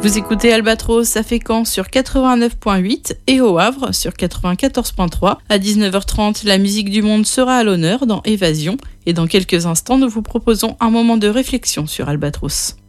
Vous écoutez Albatros à Fécamp sur 89.8 et au Havre sur 94.3. À 19h30, la musique du monde sera à l'honneur dans Évasion. Et dans quelques instants, nous vous proposons un moment de réflexion sur Albatros.